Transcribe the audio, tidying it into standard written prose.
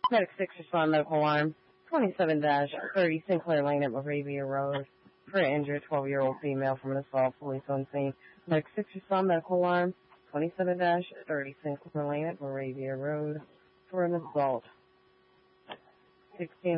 Medic 6 respond medical alarm 27-30 Sinclair Lane at Moravia Road. For an injured 12-year-old female from an assault, police on scene. Medic 6 respond medical alarm 27-30 Sinclair Lane at Moravia Road for an assault. 16